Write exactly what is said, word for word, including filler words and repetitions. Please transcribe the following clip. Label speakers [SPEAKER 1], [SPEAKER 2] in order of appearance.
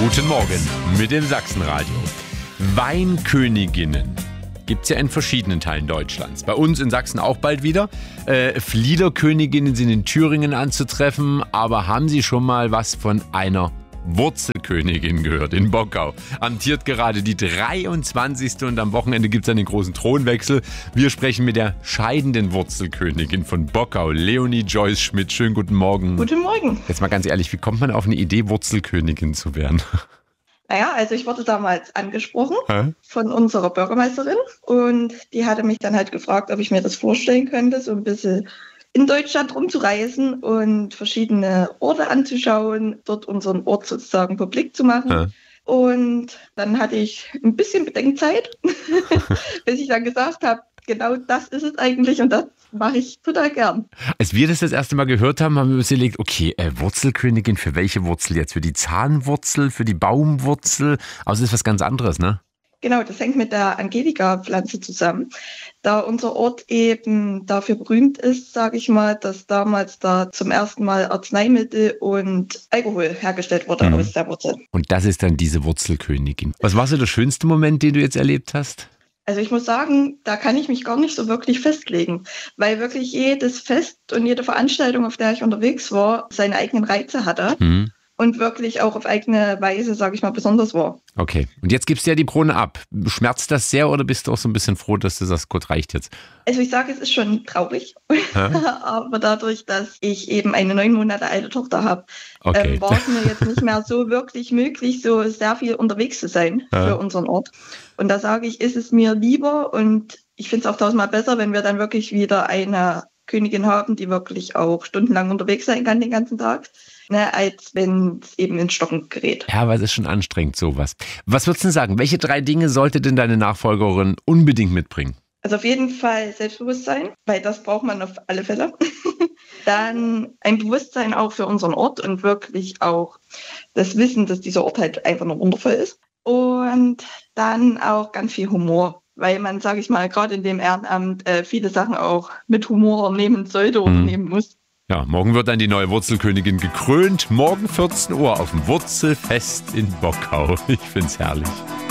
[SPEAKER 1] Guten Morgen mit dem Sachsenradio. Weinköniginnen gibt es ja in verschiedenen Teilen Deutschlands. Bei uns in Sachsen auch bald wieder. Äh, Fliederköniginnen sind in Thüringen anzutreffen. Aber haben Sie schon mal was von einer Wurzelkönigin gehört in Bockau? Amtiert gerade die dreiundzwanzigste und am Wochenende gibt es dann den großen Thronwechsel. Wir sprechen mit der scheidenden Wurzelkönigin von Bockau, Leonie Joyce Schmidt. Schönen guten Morgen.
[SPEAKER 2] Guten Morgen.
[SPEAKER 1] Jetzt mal ganz ehrlich, wie kommt man auf eine Idee, Wurzelkönigin zu werden?
[SPEAKER 2] Naja, also ich wurde damals angesprochen
[SPEAKER 1] Hä?
[SPEAKER 2] von unserer Bürgermeisterin und die hatte mich dann halt gefragt, ob ich mir das vorstellen könnte, so ein bisschen in Deutschland rumzureisen und verschiedene Orte anzuschauen, dort unseren Ort sozusagen publik zu machen.
[SPEAKER 1] Hä?
[SPEAKER 2] Und dann hatte ich ein bisschen Bedenkzeit, bis ich dann gesagt habe, genau das ist es eigentlich und das mache ich total gern.
[SPEAKER 1] Als wir das das erste Mal gehört haben, haben wir uns überlegt, okay, äh, Wurzelkönigin, für welche Wurzel jetzt? Für die Zahnwurzel, für die Baumwurzel? Aber es ist was ganz anderes, ne?
[SPEAKER 2] Genau, das hängt mit der Angelika-Pflanze zusammen. Da unser Ort eben dafür berühmt ist, sage ich mal, dass damals da zum ersten Mal Arzneimittel und Alkohol hergestellt wurde
[SPEAKER 1] Mhm.
[SPEAKER 2] aus der Wurzel.
[SPEAKER 1] Und das ist dann diese Wurzelkönigin. Was war so der schönste Moment, den du jetzt erlebt hast?
[SPEAKER 2] Also ich muss sagen, da kann ich mich gar nicht so wirklich festlegen, weil wirklich jedes Fest und jede Veranstaltung, auf der ich unterwegs war, seine eigenen Reize hatte.
[SPEAKER 1] Mhm.
[SPEAKER 2] Und wirklich auch auf eigene Weise, sage ich mal, besonders war.
[SPEAKER 1] Okay, und jetzt gibst du ja die Krone ab. Schmerzt das sehr oder bist du auch so ein bisschen froh, dass du sagst, gut, reicht jetzt?
[SPEAKER 2] Also ich sage, es ist schon traurig,
[SPEAKER 1] Hä?
[SPEAKER 2] aber dadurch, dass ich eben eine neun Monate alte Tochter habe,
[SPEAKER 1] Okay.
[SPEAKER 2] ähm, war es mir jetzt nicht mehr so wirklich möglich, so sehr viel unterwegs zu sein
[SPEAKER 1] Ja.
[SPEAKER 2] für unseren Ort. Und da sage ich, ist es mir lieber und ich finde es auch tausendmal besser, wenn wir dann wirklich wieder eine Königin haben, die wirklich auch stundenlang unterwegs sein kann den ganzen Tag, ne, als wenn es eben ins Stocken gerät.
[SPEAKER 1] Ja, aber es ist schon anstrengend, sowas. Was würdest du denn sagen? Welche drei Dinge sollte denn deine Nachfolgerin unbedingt mitbringen?
[SPEAKER 2] Also auf jeden Fall Selbstbewusstsein, weil das braucht man auf alle Fälle. Dann ein Bewusstsein auch für unseren Ort und wirklich auch das Wissen, dass dieser Ort halt einfach nur wundervoll ist. Und dann auch ganz viel Humor, weil man, sage ich mal, gerade in dem Ehrenamt äh, viele Sachen auch mit Humor nehmen sollte oder
[SPEAKER 1] Mhm.
[SPEAKER 2] nehmen muss.
[SPEAKER 1] Ja, morgen wird dann die neue Wurzelkönigin gekrönt. Morgen vierzehn Uhr auf dem Wurzelfest in Bockau. Ich find's herrlich.